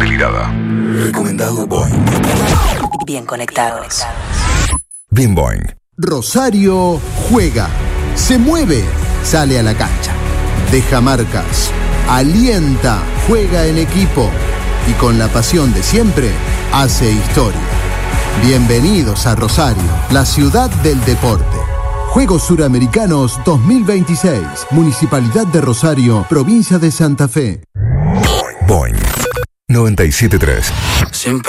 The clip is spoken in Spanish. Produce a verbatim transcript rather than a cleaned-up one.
afilada. Recomendado Boing. Bien conectados. Bien Boing. Rosario juega, se mueve, sale a la cancha, deja marcas, alienta, juega en equipo y con la pasión de siempre hace historia. Bienvenidos a Rosario, la ciudad del deporte. Juegos Suramericanos dos mil veintiséis, Municipalidad de Rosario, Provincia de Santa Fe. Boing noventa y siete punto tres. Siempre